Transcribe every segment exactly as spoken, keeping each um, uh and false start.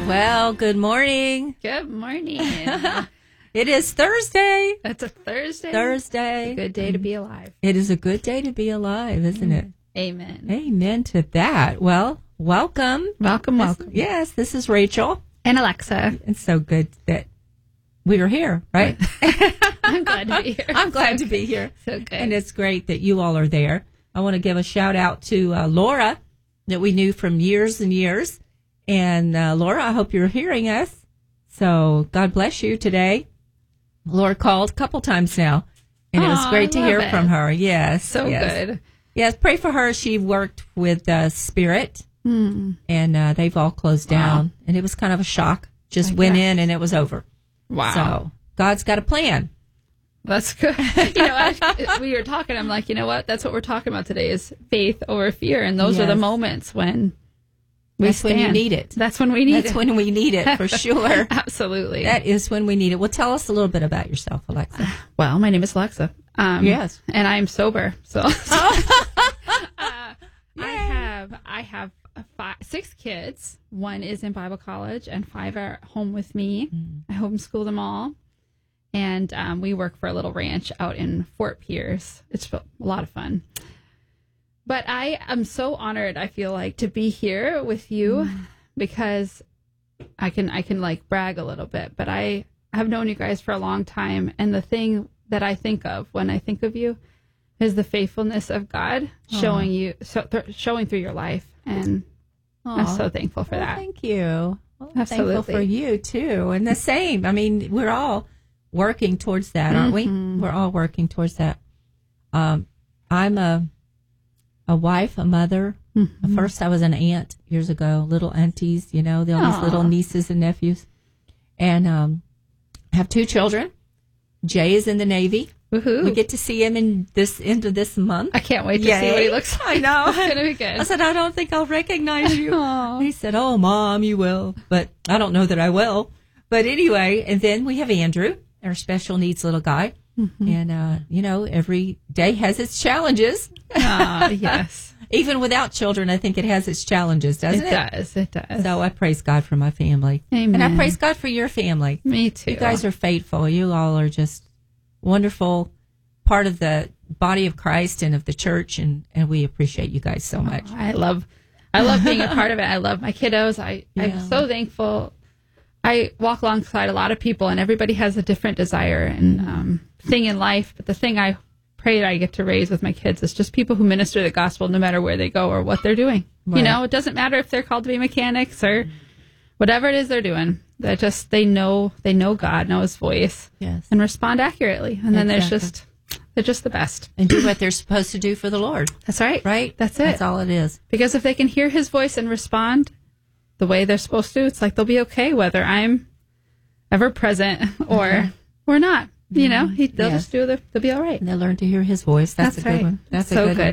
Well, good morning. Good morning. It is Thursday. It's a Thursday. Thursday. It's a good day to be alive. It is a good day to be alive, isn't it? Amen. Amen to that. Well, welcome. Welcome, welcome. This, yes, this is Rachel. And Alexa. It's so good that we are here, right? I'm glad to be here. I'm glad to be here. So good. And it's great that you all are there. I want to give a shout out to uh, Laura that we knew from years and years. And uh, Laura, I hope you're hearing us. So God bless you today. Laura called a couple times now, and it was Aw, great to I love hear it. from her. Yes. So yes. good. Yes, pray for her. She worked with uh, Spirit, Hmm. and uh, they've all closed Wow. down. And it was kind of a shock. Just I went guess. in, and it was over. Wow. So God's got a plan. That's good. You know, I, we were talking, I'm like, you know what? That's what we're talking about today is faith over fear. And those are the Yes. moments when we That's stand. when you need it. That's when we need That's it. when we need it, for sure. Absolutely. That is when we need it. Well, tell us a little bit about yourself, Alexa. Well, my name is Alexa. Um, Yes. And I'm sober. So uh, I have I have five, six kids. One is in Bible college, and five are home with me. I homeschool them all, and um, we work for a little ranch out in Fort Pierce. It's a lot of fun. But I am so honored. I feel like to be here with you because I can I can like brag a little bit. But I have known you guys for a long time, and the thing that I think of when I think of you is the faithfulness of God showing you, so, th- showing through your life, and I'm Aw. so thankful for Well, that. thank you. Well, I'm Absolutely. thankful for you, too. And the same. I mean, we're all working towards that, aren't Mhm. we? We're all working towards that. Um, I'm a a wife, a mother. Mhm. First, I was an aunt years ago, little aunties, you know, all these Aw. little nieces and nephews. And um, I have two children. Jay is in the Navy. Woohoo! We get to see him in this end of this month. I can't wait to see Yay. what he looks like. I know. It's gonna be good. I said, I don't think I'll recognize you. Aw. He said, oh, Mom, you will. But I don't know that I will. But anyway, and then we have Andrew, our special needs little guy. Mm-hmm. And, uh, you know, every day has its challenges. Ah, yes, Even without children, I think it has its challenges, doesn't it it? does. It does. So I praise God for my family. Amen. And I praise God for your family. Me too. You guys are faithful. You all are just wonderful part of the body of Christ and of the church, and, and we appreciate you guys so much. I love, I love being a part of it. I love my kiddos. I, Yeah. I'm so thankful. I walk alongside a lot of people, and everybody has a different desire and um, thing in life. But the thing I pray that I get to raise with my kids is just people who minister the gospel, no matter where they go or what they're doing. Right. You know, it doesn't matter if they're called to be mechanics or whatever it is they're doing. They just they know they know God, know His voice, Yes. and respond accurately. And then there's Exactly. just they're just the best. And do what they're supposed to do for the Lord, That's right. right? That's it. That's all it is. Because if they can hear His voice and respond the way they're supposed to, it's like they'll be okay whether I'm ever present or or not. You know, he, they'll Yes. just do the, they'll be all right. And they learn to hear His voice. That's, That's a good right. one. That's So a good, good.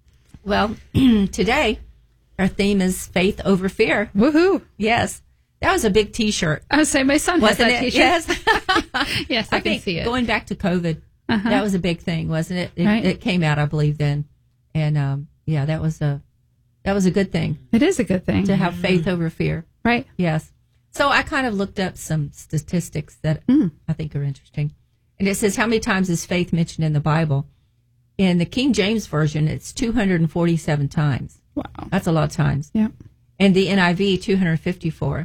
one. Well, today our theme is faith over fear. Woohoo! Yes. That was a big T-shirt, I would say my son has wasn't that it? T-shirt. Yes. Yes, I, I can think see it. going back to COVID, Uh-huh. that was a big thing, wasn't it? It, Right. it came out, I believe, then, and um, yeah, that was a that was a good thing It is a good thing, to have faith over fear. right? Yes. So I kind of looked up some statistics that Mm. I think are interesting, and it says how many times is faith mentioned in the Bible? In the King James version, it's two hundred forty-seven times. Wow. That's a lot of times. Yeah. And the N I V, two hundred fifty-four.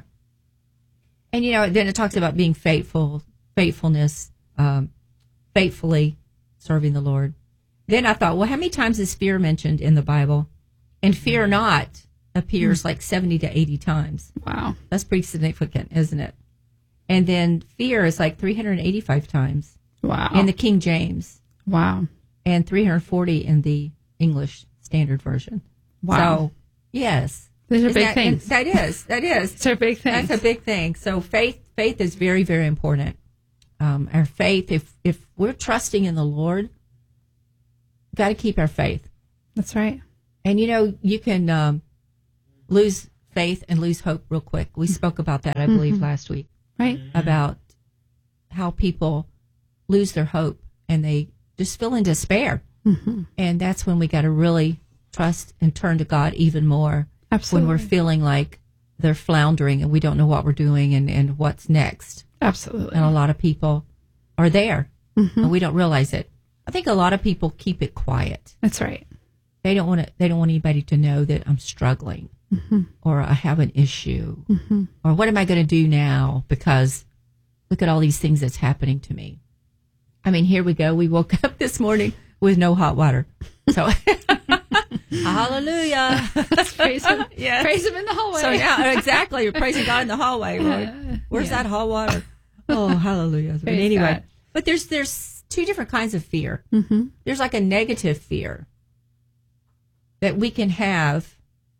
And, you know, then it talks about being faithful, faithfulness, um, faithfully serving the Lord. Then I thought, well, how many times is fear mentioned in the Bible? And fear not appears like seventy to eighty times. Wow. That's pretty significant, isn't it? And then fear is like three hundred eighty-five times Wow. in the King James wow. and three hundred forty in the English Standard Version. Wow. So, yes. These are Isn't big that, things. That is. That is. These are big things. That's a big thing. So faith, faith is very, very important. Um, our faith, if if we're trusting in the Lord, we've got to keep our faith. That's right. And you know, you can um, lose faith and lose hope real quick. We spoke about that, I believe, Mhm. last week Right. about how people lose their hope and they just feel in despair. Mm-hmm. And that's when we got to really trust and turn to God even more. Absolutely. When we're feeling like they're floundering and we don't know what we're doing and, and what's next. Absolutely. And a lot of people are there Mm-hmm. and we don't realize it. I think a lot of people keep it quiet. That's right. They don't want to, they don't want anybody to know that I'm struggling Mm-hmm. or I have an issue Mm-hmm. or what am I going to do now? Because look at all these things that's happening to me. I mean, here we go. We woke up this morning with no hot water. So hallelujah. Praise him. Yes. Praise him in the hallway. So yeah, exactly. You're praising God in the hallway, Lord. Where's Yeah. that hot water? Oh, hallelujah. But Praise anyway, God. but there's there's two different kinds of fear. Mm-hmm. There's like a negative fear that we can have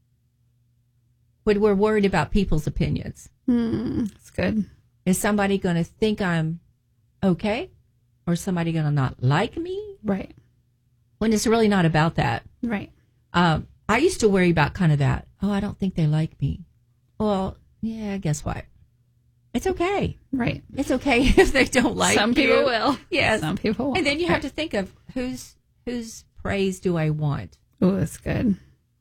when we're worried about people's opinions. Mm, that's good. Is somebody going to think I'm okay? Or is somebody going to not like me? Right. When it's really not about that. Right. Um, I used to worry about kind of that. Oh, I don't think they like me. Well, yeah, guess what? It's okay. Right. It's okay if they don't like Some you. people will. Yes. Some people won't. And then you have to think of whose whose praise do I want? Oh, that's good.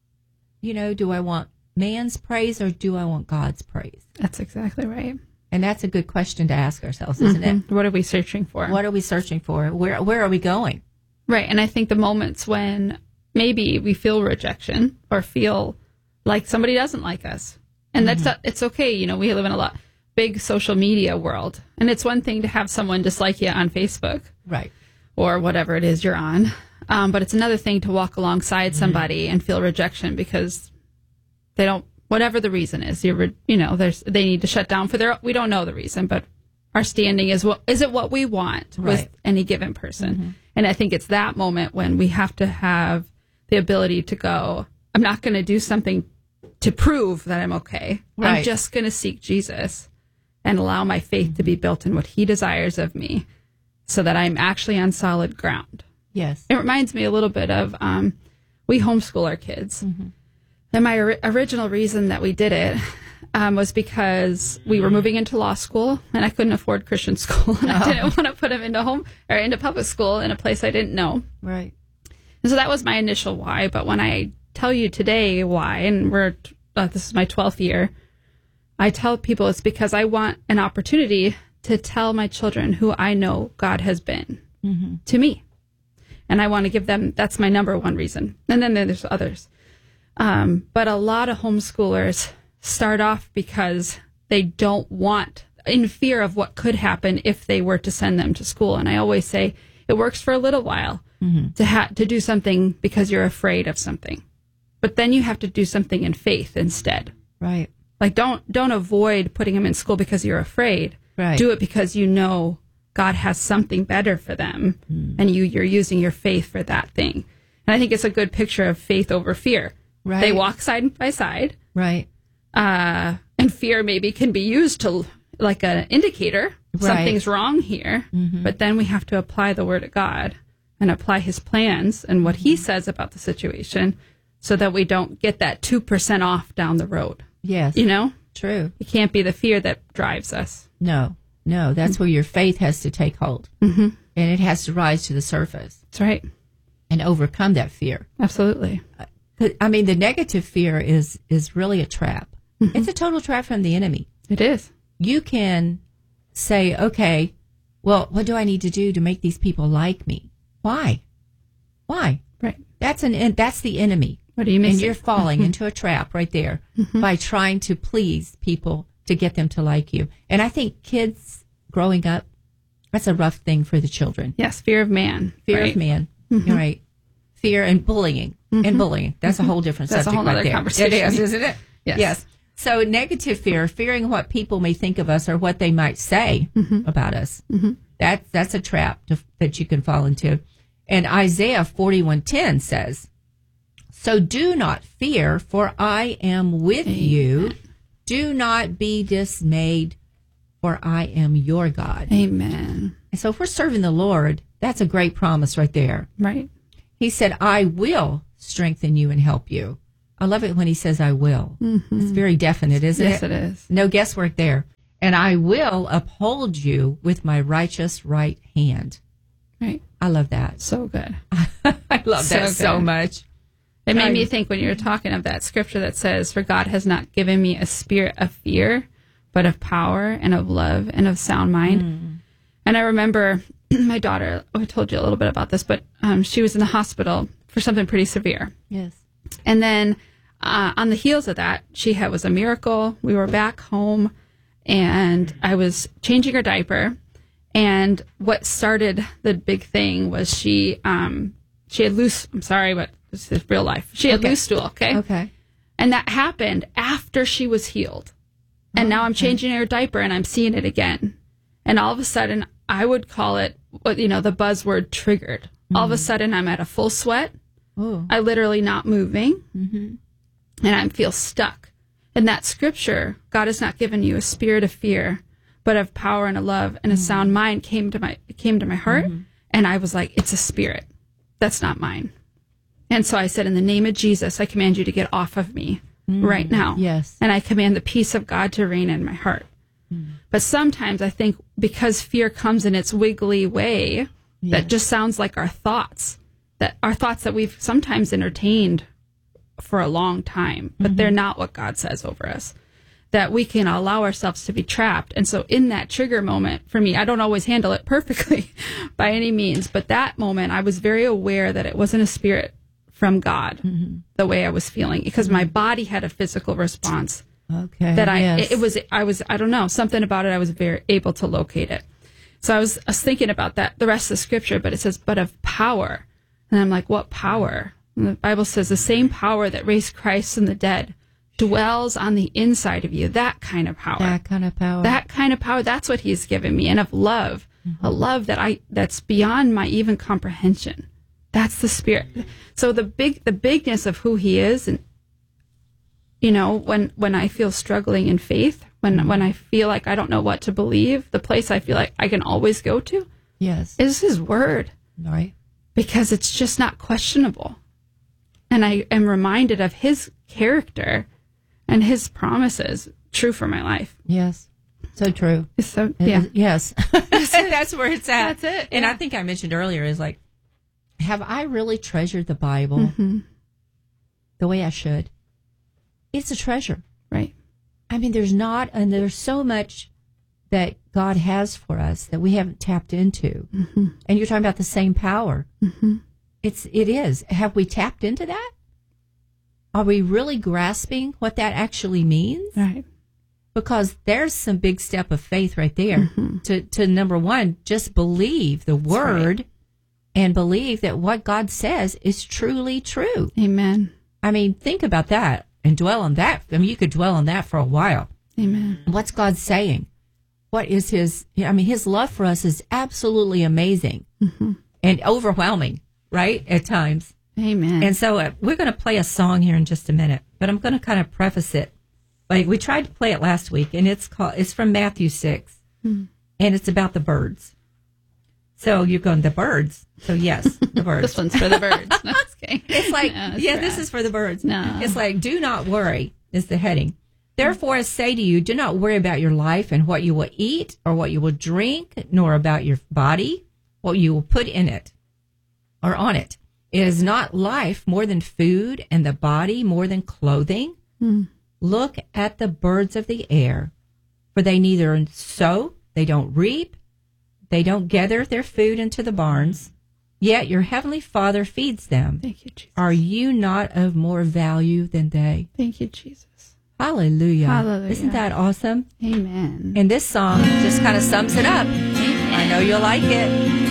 You know, do I want man's praise or do I want God's praise? That's exactly right. And that's a good question to ask ourselves, isn't it? Mhm. What are we searching for? What are we searching for? Where where are we going? Right. And I think the moments when maybe we feel rejection or feel like somebody doesn't like us, and that's not, it's okay. You know, we live in a lot big social media world, and it's one thing to have someone dislike you on Facebook Right. or whatever it is you're on. Um, but it's another thing to walk alongside somebody and feel rejection because they don't, whatever the reason is, you're, re- you know, there's, they need to shut down for their, we don't know the reason, but our standing is what, is it what we want with Right. any given person? And I think it's that moment when we have to have the ability to go, I'm not going to do something to prove that I'm okay. I'm Right. just going to seek Jesus and allow my faith to be built in what he desires of me so that I'm actually on solid ground. Yes. It reminds me a little bit of um, we homeschool our kids. And my or- original reason that we did it um, was because we were moving into law school and I couldn't afford Christian school. And I didn't want to put them into home or into public school in a place I didn't know. Right. And so that was my initial why. But when I tell you today why, and we're uh, this is my twelfth year, I tell people it's because I want an opportunity to tell my children who I know God has been Mm-hmm. to me. And I want to give them, that's my number one reason. And then there's others. Um, but a lot of homeschoolers start off because they don't want, in fear of what could happen if they were to send them to school. And I always say it works for a little while Mm-hmm. to ha- to do something because you're afraid of something. But then you have to do something in faith instead. Right. Like don't don't avoid putting them in school because you're afraid. Right. Do it because you know God has something better for them, Mm. and you you're using your faith for that thing. And I think it's a good picture of faith over fear. Right. They walk side by side, Right. uh, and fear maybe can be used to like an indicator. Right. Something's wrong here. Mm-hmm. But then we have to apply the word of God and apply his plans and what Mm-hmm. he says about the situation so that we don't get that two percent off down the road. Yes. You know, True. it can't be the fear that drives us. No. No. That's where your faith has to take hold. Mm-hmm. And it has to rise to the surface That's right. and overcome that fear. Absolutely. I mean, the negative fear is is really a trap. Mm-hmm. It's a total trap from the enemy. It is. You can say, okay, well, what do I need to do to make these people like me? Why? Why? Right. That's an that's the enemy. What are you And missing? you're falling into a trap right there by trying to please people to get them to like you. And I think kids growing up, that's a rough thing for the children. Yes, fear of man. Fear right? of man, You're right? Fear and bullying. And bullying. That's a whole different That's a subject whole right nother there. conversation. It is, isn't it? Yes. Yes. So negative fear, fearing what people may think of us or what they might say about us. That, that's a trap to, that you can fall into. And Isaiah forty-one ten says, so do not fear, for I am with you. Do not be dismayed, for I am your God. Amen. And so if we're serving the Lord, that's a great promise right there. Right. He said, I will strengthen you and help you. I love it when he says, I will. Mm-hmm. It's very definite, isn't Yes, it? it is. No guesswork there. And I will uphold you with my righteous right hand. Right. I love that. So good. I love So that so good. much. It made me think when you were talking of that scripture that says, "For God has not given me a spirit of fear, but of power and of love and of sound mind." Mm. And I remember my daughter, I told you a little bit about this, but um, she was in the hospital for something pretty severe. Yes. And then uh, on the heels of that, she had was a miracle. We were back home, and I was changing her diaper. And what started the big thing was she um, she had loose, I'm sorry, but this is real life. She had okay. loose stool, okay? Okay. And that happened after she was healed. And oh, now I'm okay. changing her diaper, and I'm seeing it again. And all of a sudden, I would call it, you know, the buzzword triggered. Mm. All of a sudden, I'm at a full sweat. Ooh. I literally not moving. Mm-hmm. And I feel stuck. In that scripture, God has not given you a spirit of fear, but of power and of love and a mm-hmm. sound mind came to my came to my heart. Mm-hmm. And I was like, it's a spirit. That's not mine. And so I said, in the name of Jesus, I command you to get off of me mm-hmm. right now. Yes. And I command the peace of God to reign in my heart. Mm-hmm. But sometimes I think because fear comes in its wiggly way, yes. that just sounds like our thoughts, that our thoughts that we've sometimes entertained for a long time, but mm-hmm. they're not what God says over us, that we can allow ourselves to be trapped. And so in that trigger moment, for me, I don't always handle it perfectly by any means, but that moment I was very aware that it wasn't a spirit from God, mm-hmm. the way I was feeling, because my body had a physical response. Okay. That I, yes. it, it was, I was, I don't know, something about it, I was very able to locate it. So I was, I was thinking about that, the rest of the scripture, but it says, but of power. And I'm like, what power? And the Bible says the same power that raised Christ from the dead dwells on the inside of you. That kind of power. That kind of power. That kind of power. That's what he's given me. And of love, mm-hmm. a love that I, that's beyond my even comprehension. That's the spirit. So the big, the bigness of who he is, and you know, when, when I feel struggling in faith, when mm-hmm. when I feel like I don't know what to believe, the place I feel like I can always go to, yes, is his word, right? Because it's just not questionable, and I am reminded of his character and his promises, true for my life. Yes, so true. It's so yeah, is, yes, that's where it's at. That's it. And yeah. I think I mentioned earlier is like, have I really treasured the Bible mm-hmm. the way I should? It's a treasure. Right. I mean, there's not, and there's so much that God has for us that we haven't tapped into. Mm-hmm. And you're talking about the same power. Mm-hmm. It's, it is. Have we tapped into that? Are we really grasping what that actually means? Right. Because there's some big step of faith right there. Mm-hmm. To, to number one, just believe the That's word. Right. And believe that what God says is truly true. Amen. I mean, think about that and dwell on that. I mean, you could dwell on that for a while. Amen. What's God saying? What is his, I mean, his love for us is absolutely amazing mm-hmm. and overwhelming, right? At times. Amen. And so uh, we're going to play a song here in just a minute, but I'm going to kind of preface it. Like we tried to play it last week, and it's called, it's from Matthew six, mm-hmm. and it's about the birds. So you're going, the birds. So yes, the birds. This one's for the birds. No, okay. It's like, no, it's yeah, this is for the birds. No. It's like, do not worry is the heading. Therefore, I say to you, do not worry about your life and what you will eat or what you will drink, nor about your body, what you will put in it or on it. Is not life more than food and the body more than clothing? Mm. Look at the birds of the air, for they neither sow, they don't reap, they don't gather their food into the barns, yet your heavenly Father feeds them. Thank you, Jesus. Are you not of more value than they? Thank you, Jesus. Hallelujah. Hallelujah. Isn't that awesome? Amen. And this song just kind of sums it up. Amen. I know you'll like it.